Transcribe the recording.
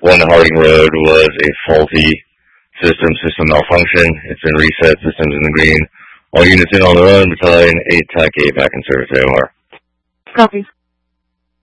1 Harding Road was a faulty system malfunction. It's been reset, systems in the green. All units in on the run, battalion 8 TAC 8 back in service AOR. Copy.